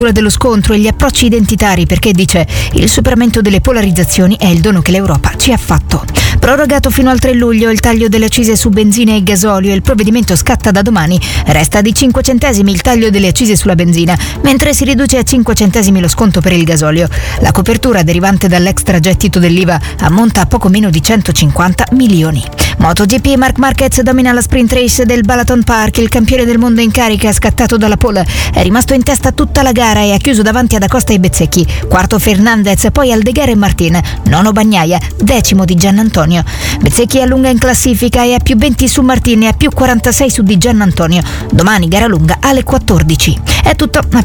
dello scontro e gli approcci identitari, perché dice: il superamento delle polarizzazioni è il dono che l'Europa ci ha fatto. Prorogato fino al 3 luglio il taglio delle accise su benzina e gasolio e il provvedimento scatta da domani. Resta di 5 centesimi il taglio delle accise sulla benzina, mentre si riduce a 5 centesimi lo sconto per il gasolio. La copertura derivante dall'extragettito dell'IVA ammonta a poco meno di 150 milioni. MotoGP, Marc Marquez domina la sprint race del Balaton Park. Il campione del mondo in carica, scattato dalla pole, è rimasto in testa tutta la gara e ha chiuso davanti ad Acosta e Bezzecchi. Quarto Fernandez, poi Aldeguer e Martin. Nono Bagnaia, decimo di Giannantonio. Bezzecchi allunga in classifica e ha più 20 su Martin e ha più 46 su Di Giannantonio. Domani gara lunga alle 14. È tutto.